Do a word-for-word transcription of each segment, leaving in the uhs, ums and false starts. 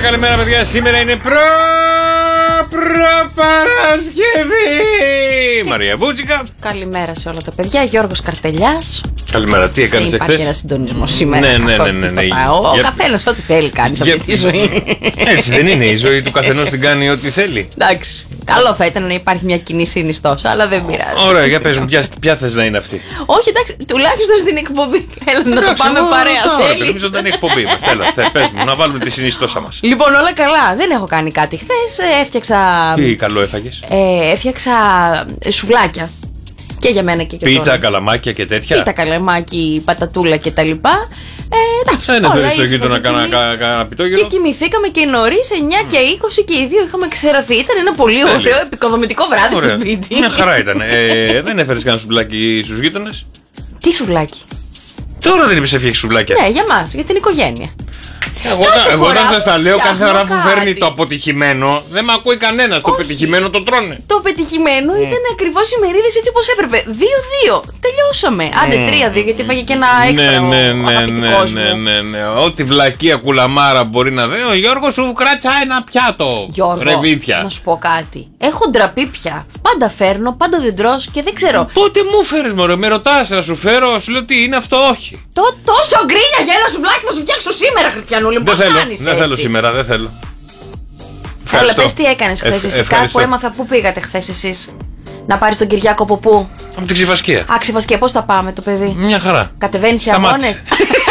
καλημέρα, παιδιά. Σήμερα είναι προ... Προπαρασκευή. Μαρία Βούτσικα. Καλημέρα σε όλα τα παιδιά. Γιώργος Καρτελιάς. Καλημέρα, τι έκανες εχθές? Υπάρχει ένα συντονισμό σήμερα. Ναι, ναι, ναι, ναι, ναι. Ο Για... καθένας ό,τι θέλει κάνει σε Για... αυτή τη ζωή. Έτσι δεν είναι? Η ζωή του καθενός την κάνει ό,τι θέλει. Εντάξει. Καλό θα ήταν να υπάρχει μια κοινή συνιστόσα, αλλά δεν πειράζει. Ωραία, για πες μου, ποια, ποια θες να είναι αυτή? Όχι, εντάξει, τουλάχιστον στην εκπομπή. Έλα να το πάμε παρέα. Θέλει. Νομίζω ότι είναι εκπομπή μας. Έλα, πες μου, να βάλουμε τη συνιστόσα μας. Λοιπόν, όλα καλά. Δεν έχω κάνει κάτι. Χθες έφτιαξα. Τι καλό έφαγες? Ε, έφτιαξα σουβλάκια. Και για μένα και για Πίτα, καλαμάκια και τέτοια. Πίτα, καλαμάκι, πατατούλα κτλ. Ε, εντάξει, δεν έφερες στο γείτονα κανένα πιτόγυρο? Και κοιμηθήκαμε και νωρίς, εννιά και είκοσι, και οι δύο είχαμε ξεραθεί. Ήταν ένα πολύ Τέλειο. ωραίο επικοδομητικό βράδυ στο σπίτι. Μια χαρά ήταν. Ε, δεν έφερες κανένα σουβλάκι στους γείτονες? Τι σουβλάκι? Τώρα δεν είπες έφτιαξες σουβλάκια? Ναι, για μας, για την οικογένεια. Εγώ, εγώ όταν σας τα λέω κάθε φορά που φέρνει το αποτυχημένο, δεν με ακούει κανένας. Το πετυχημένο το τρώνε. Το πετυχημένο mm. ήταν ακριβώς οι μερίδες έτσι όπως έπρεπε. δύο-δύο. Τελειώσαμε. Άντε Mm. τρία-δύο, γιατί έφαγε και ένα έξτρα. Ναι, ναι, ο ναι, αγαπητικός ναι, μου. ναι, ναι. Ό,τι βλακεία κουλαμάρα μπορεί να δει. Ο Γιώργος σου κράτσα ένα πιάτο. Γιώργο, ρεβίθια. να σου πω κάτι. Έχω ντραπεί πια. Πάντα φέρνω, πάντα δεν τρως και δεν ξέρω. Πότε μου φέρεις, μωρέ? Με ρωτάς να σου φέρω, σου λέω τι είναι αυτό, όχι. Το, τόσο γκρίνια για ένα σουβλάκι θα σου φτιάξω σήμερα, Χριστιανούλη. Δεν Πώς θέλω, κάνεις δεν θέλω έτσι? σήμερα, δεν θέλω. Έλα, πες τι έκανες χθες εσύ. Κάπου έμαθα. Πού πήγατε χθες εσείς? Να πάρεις τον Κυριάκο από πού? Από την Ξηφασκία. Α, Ξηφασκία, πώς θα πάμε το παιδί? Μια χαρά. Κατεβαίνεις σε Σταμάτησε. αγώνες?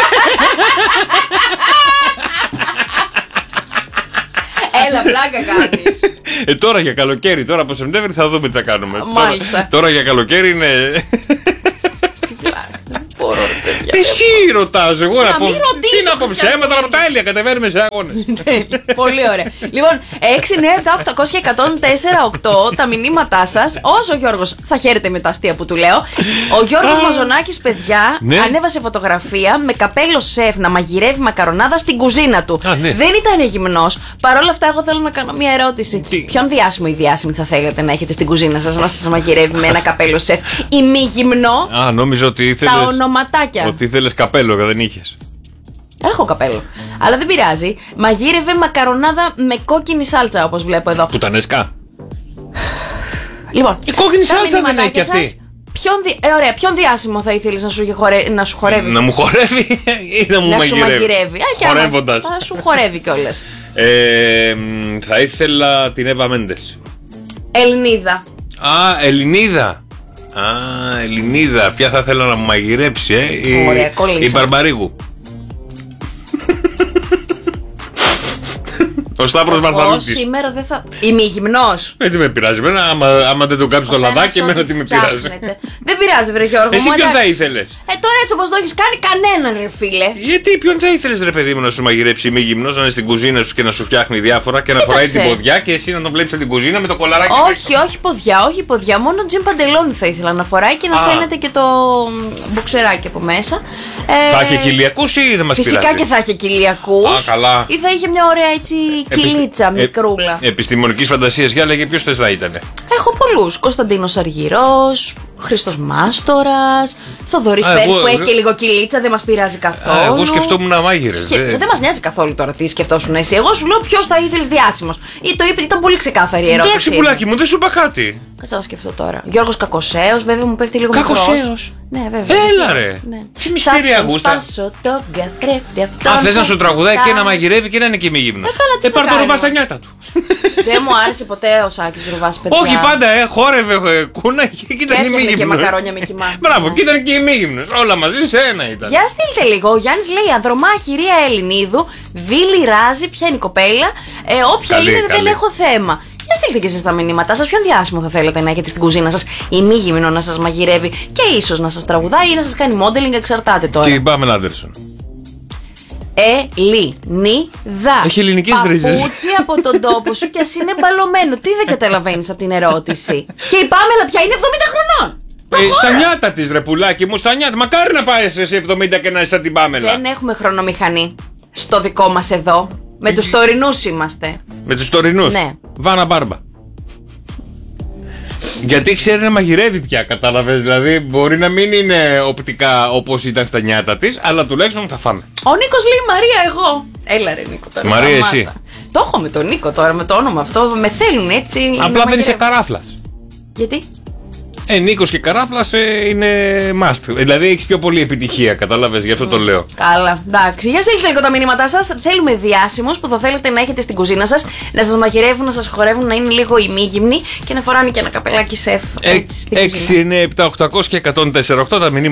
Έλα, πλάκα κάνεις. Ε, τώρα για καλοκαίρι, τώρα από Σεπτέμβρη θα δούμε τι θα κάνουμε. Μάλιστα. Τώρα, τώρα για καλοκαίρι είναι. Τι πλάκα. Δεν μπορώ, ρε παιδιά. Εσύ ρωτάς, εγώ να πω. μην ρωτήσω, Τι να πω, Χριστιανούλη. ψέματα από τα έλια, κατεβαίνουμε σε αγώνες. Πολύ ωραία. Λοιπόν, έξι εννιά επτά οκτώ μηδέν μηδέν ένα μηδέν τέσσερα οκτώ τα μηνύματά σας. Όσο ο Γιώργος θα χαίρεται με τα αστεία που του λέω. Ο Γιώργος Μαζονάκης, παιδιά, Ναι. ανέβασε φωτογραφία με καπέλο σεφ να μαγειρεύει μακαρονάδα στην κουζίνα του. Α, ναι. Δεν ήταν γυμνός. Παρ' όλα αυτά, εγώ θέλω να κάνω μια ερώτηση. Τι? Ποιον διάσημο ή διάσημη θα θέλετε να έχετε στην κουζίνα σας να σας μαγειρεύει με ένα καπέλο σεφ? Ή μη γυμνό? Α, νόμιζα ότι Τα ήθελες. ονοματάκια. Ότι ήθελες καπέλο, δεν είχες. Έχω καπέλο. Αλλά δεν πειράζει. Μαγείρευε μακαρονάδα με κόκκινη σάλτσα, όπως βλέπω εδώ. Πουτανέσκα. Λοιπόν, Η κόκκινη τα σάλτσα δεν έχει μηνυματάκια κι αυτή. σας. Ποιον, δι... ε, ωραία, ποιον διάσημο θα ήθελες να σου, χορε... να σου χορεύει? Να μου χορεύει ή να μου να σου μαγειρεύει? μαγειρεύει. Α, και άμα- Χορεύοντας. Θα σου χορεύει κιόλας. Ε, μ, θα ήθελα την Εύα Μέντες. Ελληνίδα. Α, Ελληνίδα. Α, Ελληνίδα. Ποια θα ήθελα να μου μαγειρέψει, ε? Η, Ωραία, κολλήσαμε. η Μπαρμπαρίγου. Ο Σταύρος Εγώ Μαρθαλούτης. σήμερα δεν θα. Είμαι γυμνός. Ε, τι με πειράζει, εμένα, άμα, άμα δεν τον κάψει το λαδάκι, εμένα τι με πειράζει. Δεν πειράζει, βρε Γιώργο. Εσύ μου, ποιον θα εντάξει. ήθελες? Ε, τώρα έτσι όπως το έχεις κάνει, κανέναν, ρε φίλε. Γιατί ποιον θα ήθελες, ρε παιδί μου, να σου μαγειρέψει μη γυμνός, να είναι στην κουζίνα σου και να σου φτιάχνει διάφορα και να φοράει Κοίταξε. την ποδιά και εσύ να τον βλέπεις από την κουζίνα με το κολαράκι? Όχι, όχι ποδιά, όχι ποδιά. Μόνο τζιν παντελόνι θα ήθελα να φοράει και να Α. φαίνεται και το μπουξεράκι από μέσα. Ε, Θα έχει κοιλιακούς ή δεν μας Φυσικά πειράζει? και θα είχε κοιλιακούς. Α, καλά. Ή θα είχε μια ωραία έτσι κυλίτσα, Επιστη- μικρούλα. Ε, επιστημονικής φαντασίας, για λέγε ποιος θες να ήταν? Έχω πολλούς. Κωνσταντίνος Αργυρός, Χρήστος Μάστορας, Θοδωρής Α, Φέρης εγώ- που έχει και λίγο κυλίτσα, δεν μας πειράζει καθόλου. Α, εγώ σκεφτόμουν να μάγειρες. Και δε- δεν μας νοιάζει καθόλου τώρα τι σκεφτόσουν εσύ. Εγώ σου λέω ποιος θα ήθελες διάσημος. Ή το είπε, ήταν πολύ ξεκάθαρη η ερώτηση. Εντάξει, πουλάκι μου, δεν σου είπα κάτι. Κάτσε να σκεφτώ τώρα. Γιώργος Κακοσέος, βέβαια μου πέφτει λίγο μικρός. Κακοσέος? Ναι, βέβαια. Έλα, ρε. Ναι. Τι μυστήρια Θα τον γούστα. σπάσω τον καθρέφτη αυτόν. Α, θες να σου τραγουδάει και να θα- μαγειρεύει και να είναι και μη γύμνος? Ε, καλά, τι Ε, θα πάρ' το κάνει, ρουβά στα μα. νιάτα του. Δεν μου άρεσε ποτέ ο Σάκης Ρουβάς, παιδιά. Όχι, πάντα, ε, χόρευε ε, κούνα και ήταν η μη Έφτιαχνε και γύμνος. μακαρόνια με κιμά. Μπράβο, και ήταν και η μη γύμνος. Όλα μαζί σε ένα ήταν. Για στείλτε λίγο. Ο Γιάννης λέει Ανδρομάχη Ρία Ελληνίδου, Βίλη Ράζη, ποια είναι η κοπέλα. Ε, όποια Καλή, είναι, δεν καλή. έχω θέμα. Για στείλτε και εσείς τα μηνύματά σας. Ποιον διάσημο θα θέλετε να έχετε στην κουζίνα σας, ή μη γυμνό να σας μαγειρεύει και ίσως να σας τραγουδάει ή να σας κάνει modeling, εξαρτάται τώρα. Τι πάμε, Άντερσον. Ελληνίδα. Έχει ελληνικές ρίζες. Παπούτσι από τον τόπο σου και ας είναι μπαλωμένο. Τι δεν καταλαβαίνεις από την ερώτηση. Και η Πάμελα πια είναι εβδομήντα χρονών. Ε, στα νιάτα της, ρε πουλάκι μου, στα νιάτα. Μακάρι να πάει σε εβδομήντα και να είσαι σαν την Πάμελα. Δεν έχουμε χρονομηχανή στο δικό μας εδώ. Με τους τωρινούς είμαστε. Με τους τωρινούς. Ναι. Βάνα Μπάρμπα. Γιατί ξέρει να μαγειρεύει πια, κατάλαβες. Δηλαδή, μπορεί να μην είναι οπτικά όπως ήταν στα νιάτα της, αλλά τουλάχιστον θα φάμε. Ο Νίκος λέει Μαρία, εγώ. Έλα ρε Νίκο τώρα. Μαρία, σταμάτα. εσύ. Το έχω με τον Νίκο τώρα, με το όνομα αυτό. Με θέλουν έτσι. Απλά δεν είσαι καράφλας. Γιατί? Ε, Νίκος και καράφλας ε, είναι must. Δηλαδή έχεις πιο πολύ επιτυχία, κατάλαβες, γι' αυτό mm. το λέω. Καλά, εντάξει. Για στείλτε λίγο τα μηνύματά σας. Θέλουμε διάσημους που θα θέλετε να έχετε στην κουζίνα σας, να σας μαγειρεύουν, να σας χορεύουν, να είναι λίγο ημίγυμνοι και να φοράνε και ένα καπελάκι σεφ. έξι εννιά επτά οκτώ μηδέν μηδέν και εκατόν τέσσερα οκτώ τα μηνύματα.